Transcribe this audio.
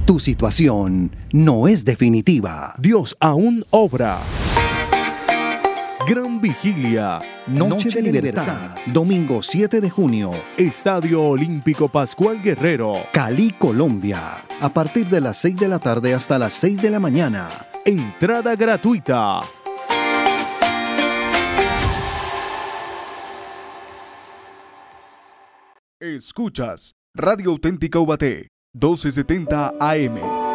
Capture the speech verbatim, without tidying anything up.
Tu situación no es definitiva. Dios aún obra. Gran Vigilia. Noche de Libertad, domingo siete de junio, Estadio Olímpico Pascual Guerrero, Cali, Colombia. A partir de las seis de la tarde hasta las seis de la mañana. Entrada gratuita. Escuchas Radio Auténtica Ubaté, doce setenta A M.